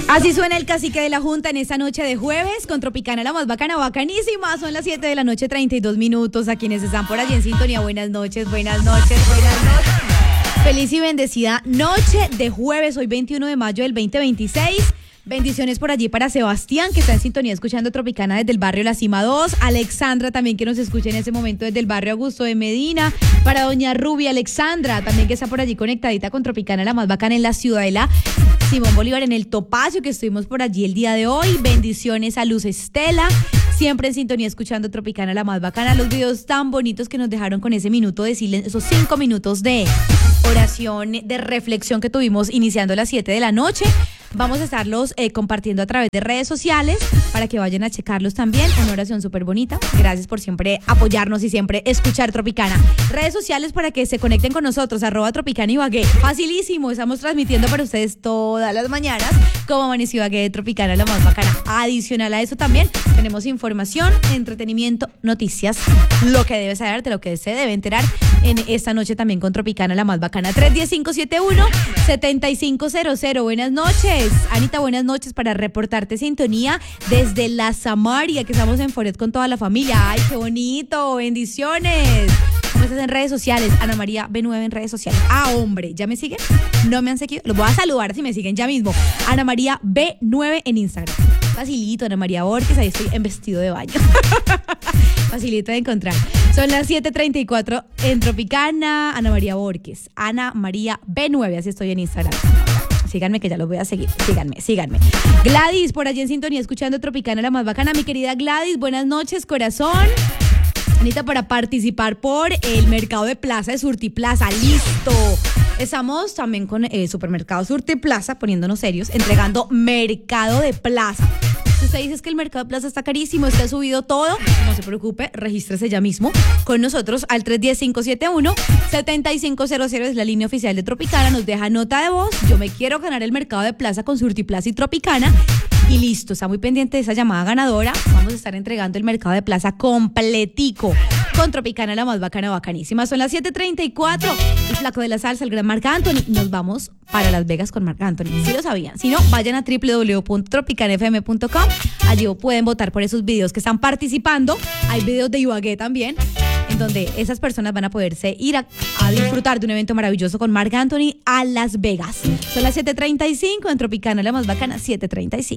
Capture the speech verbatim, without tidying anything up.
Así suena el cacique de la Junta en esta noche de jueves con Tropicana, la más bacana, bacanísima. Son las siete de la noche, treinta y dos minutos. A quienes están por allí en sintonía, buenas noches, buenas noches, buenas noches. Feliz y bendecida noche de jueves, hoy veintiuno de mayo del veinte veintiséis. Bendiciones por allí para Sebastián, que está en sintonía escuchando Tropicana desde el barrio La Cima dos. Alexandra también, que nos escucha en ese momento desde el barrio Augusto de Medina. Para doña Rubia Alexandra, también que está por allí conectadita con Tropicana, la más bacana en la Ciudadela Simón Bolívar, en el Topacio, que estuvimos por allí el día de hoy. Bendiciones a Luz Estela, siempre en sintonía escuchando Tropicana, la más bacana. Los videos tan bonitos que nos dejaron con ese minuto de silencio, esos cinco minutos de oración, de reflexión que tuvimos iniciando a las siete de la noche. Vamos a estarlos eh, compartiendo a través de redes sociales para que vayan a checarlos también. Una oración súper bonita. Gracias por siempre apoyarnos y siempre escuchar Tropicana. Redes sociales para que se conecten con nosotros, arroba Tropicana Ibagué. Facilísimo, estamos transmitiendo para ustedes todas las mañanas como amaneció Ibagué de Tropicana, la más bacana. Adicional a eso también tenemos información, entretenimiento, noticias, lo que debes saber, de lo que se debe enterar en esta noche también con Tropicana, la más bacana. tres uno cero, cinco siete uno, siete cinco cero cero. Buenas noches. Anita, buenas noches, para reportarte sintonía desde La Samaria, que estamos en Foret con toda la familia. ¡Ay, qué bonito! ¡Bendiciones! ¿Cómo estás en redes sociales? Ana María B nueve en redes sociales. Ah, hombre, ¿ya me siguen? ¿No me han seguido? Los voy a saludar si me siguen ya mismo. Ana María B nueve en Instagram. Facilito, Ana María Borges, ahí estoy en vestido de baño. Facilito de encontrar. Son las siete treinta y cuatro en Tropicana. Ana María Borges, Ana María B nueve, así estoy en Instagram. Síganme que ya los voy a seguir, síganme, síganme. Gladys, por allí en sintonía, escuchando Tropicana, la más bacana. Mi querida Gladys, buenas noches, corazón. Anita, para participar por el mercado de plaza de Surtiplaza, listo. Estamos también con el supermercado Surtiplaza, poniéndonos serios, entregando mercado de plaza. Si usted dice que el mercado de plaza está carísimo, está subido todo, no se preocupe, regístrese ya mismo con nosotros al tres uno cero, cinco siete uno, siete cinco cero cero, es la línea oficial de Tropicana. Nos deja nota de voz: yo me quiero ganar el mercado de plaza con Surtiplaza y Tropicana. Y listo, está muy pendiente de esa llamada ganadora. Vamos a estar entregando el mercado de plaza completico con Tropicana, la más bacana, bacanísima. Son las siete treinta y cuatro. El flaco de la salsa, el gran Marc Anthony. Nos vamos para Las Vegas con Marc Anthony. Si lo sabían. Si no, vayan a doble u doble u doble u punto tropicana f m punto com. Allí pueden votar por esos videos que están participando. Hay videos de Ibagué también, en donde esas personas van a poderse ir a, a disfrutar de un evento maravilloso con Marc Anthony a Las Vegas. Son las siete treinta y cinco en Tropicana, la más bacana, siete treinta y cinco.